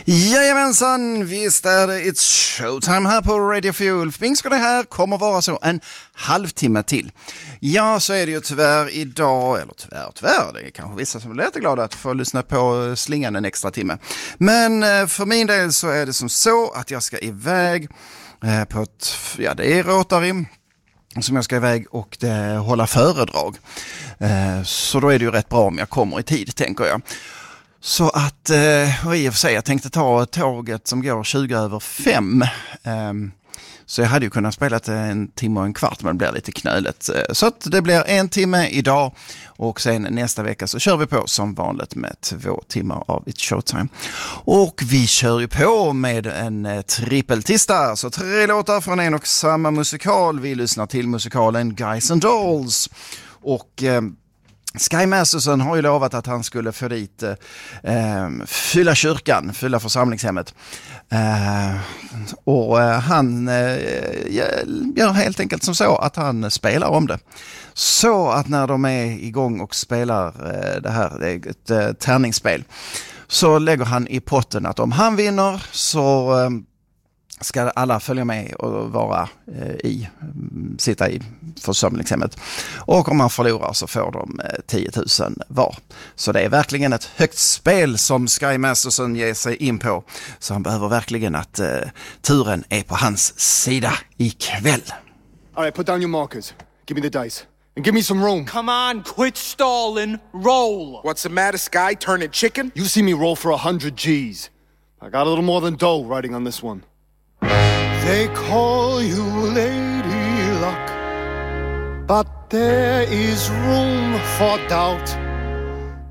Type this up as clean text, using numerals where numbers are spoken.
Jajamensan, visst är det It's Showtime här på Radio Fuel. Minst ska det här kommer vara så en halvtimme till. Ja, så är det ju tyvärr idag, eller tyvärr, det är kanske vissa som är lite glada att få lyssna på slingan en extra timme. Men för min del så är det som så att jag ska iväg på det är Rotary som jag ska iväg och hålla föredrag. Så då är det ju rätt bra om jag kommer i tid, tänker jag. Så att, i och för sig, jag tänkte ta tåget som går 5:20. Så jag hade ju kunnat spela en timme och en kvart, men det blir lite knöligt. Så att det blir 1 timme idag och sen nästa vecka så kör vi på som vanligt med 2 timmar av It's Showtime. Och vi kör ju på med en trippeltista, så 3 låtar från en och samma musikal. Vi lyssnar till musikalen Guys and Dolls och... Sky Masterson har ju lovat att han skulle få dit fylla kyrkan, fylla församlingshemmet. Och han gör helt enkelt som så att han spelar om det. Så att när de är igång och spelar det här, det är ett tärningsspel, så lägger han i potten att om han vinner så... ska alla följa med och sitta i församlingshemmet. Och om man förlorar så får de 10 000 var. Så det är verkligen ett högt spel som Sky Masterson ger sig in på. Så han behöver verkligen att turen är på hans sida ikväll. All right, put down your markers. Give me the dice. And give me some room. Come on, quit stalling. Roll. What's the matter, Sky? Turning chicken? You see me roll for 100 G's. I got a little more than dough riding on this one. They call you Lady Luck, but there is room for doubt.